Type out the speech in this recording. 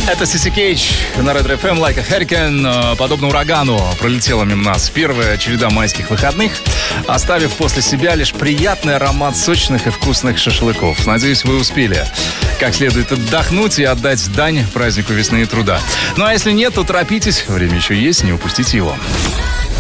Это Сиси Кейдж на Red FM, Like a Hurricane. Подобно урагану пролетела мимо нас первая череда майских выходных, оставив после себя лишь приятный аромат сочных и вкусных шашлыков. Надеюсь, вы успели как следует отдохнуть и отдать дань празднику весны и труда. Ну а если нет, то торопитесь, время еще есть, не упустите его.